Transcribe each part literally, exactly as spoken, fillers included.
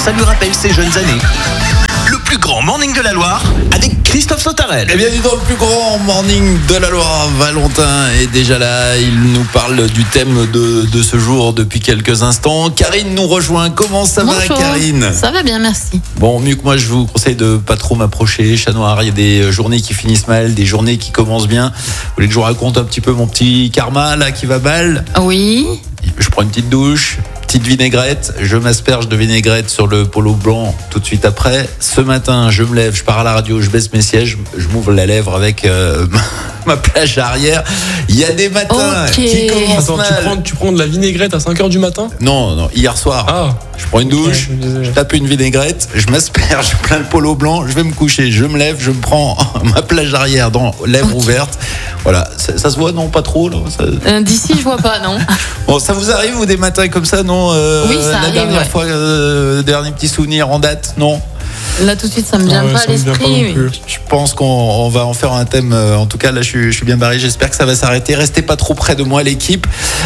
ça lui rappelle ses jeunes années. Le plus grand morning de la Loire avec Christophe Sautarel. Et bienvenue dans le plus grand morning de la Loire. Valentin est déjà là. Il nous parle du thème de, de ce jour depuis quelques instants. Karine nous rejoint. Comment ça Bonjour. va, Karine ? Ça va bien, merci. Bon, mieux que moi, je vous conseille de pas trop m'approcher. Chat noir, il y a des journées qui finissent mal, des journées qui commencent bien. Vous voulez que je vous raconte un petit peu mon petit karma là qui va mal ? Oui. Je prends une petite douche, petite vinaigrette, je m'asperge de vinaigrette sur le polo blanc tout de suite après. Ce matin, je me lève, je pars à la radio, je baisse mes sièges, je m'ouvre la lèvre avec euh, ma plage arrière. Il y a des matins Ok. qui commencent Attends, mal. tu prends, tu prends de la vinaigrette à cinq heures du matin ? Non, non, hier soir. Ah, Je prends une douche, Ouais, je me disais. je tape une vinaigrette, je m'asperge plein le polo blanc, je vais me coucher, je me lève, je me prends ma plage arrière dans lèvres ouvertes. Voilà, ça, ça se voit, non, pas trop là, ça... Euh, D'ici, je vois pas, non. Bon, ça vous arrive ou des matins comme ça, non euh, Oui, ça La arrive, dernière ouais. fois, euh, dernier petit souvenir en date, non ? Là, tout de suite, ça me vient Ah ouais, pas à ça me vient pas l'esprit. non mais- plus. Je pense qu'on on va en faire un thème. euh, En tout cas, là, je suis, je suis bien barré. J'espère que ça va s'arrêter. Restez pas trop près de moi, l'équipe.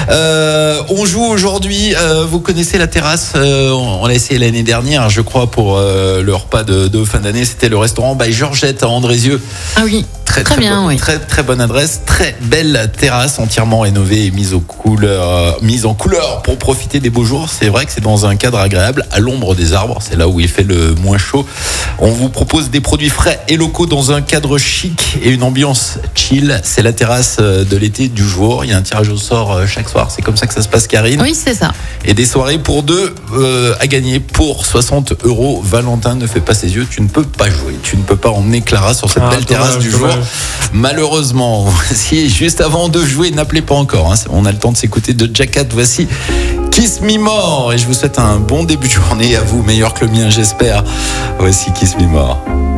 Euh, on joue aujourd'hui. euh, vous connaissez la terrasse. euh, on on l'a essayé l'année dernière, je crois, pour euh, le repas de, de fin d'année. C'était le restaurant by Georgette à Andrézieux. Ah oui. Très, Très bien, bonne, oui. très très bonne adresse, très belle terrasse entièrement rénovée et mise aux couleurs, euh, mise en couleur pour profiter des beaux jours. C'est vrai que c'est dans un cadre agréable, à l'ombre des arbres. C'est là où il fait le moins chaud. On vous propose des produits frais et locaux dans un cadre chic et une ambiance chill. C'est la terrasse de l'été du jour. Il y a un tirage au sort chaque soir. C'est comme ça que ça se passe, Karine. Oui, c'est ça. Et des soirées pour deux euh, à gagner pour soixante euros. Valentin ne fait pas ses yeux. Tu ne peux pas jouer. Tu ne peux pas emmener Clara sur cette Ah, belle terrasse dommage, du dommage. jour. Malheureusement, voici juste avant de jouer, n'appelez pas encore, hein, on a le temps de s'écouter de Jackat. Voici Kiss Me More et je vous souhaite un bon début de journée à vous, meilleur que le mien j'espère. Voici Kiss Me More.